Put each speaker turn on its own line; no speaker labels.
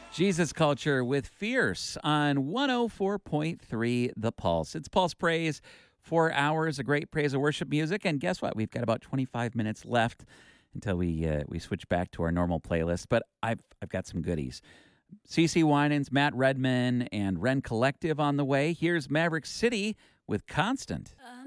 Jesus Culture with Fierce on 104.3 The Pulse. It's Pulse Praise, 4 hours of great praise and worship music. And guess what? We've got about 25 minutes left until we switch back to our normal playlist. But I've got some goodies. CeCe Winans, Matt Redman, and Ren Collective on the way. Here's Maverick City with Constant.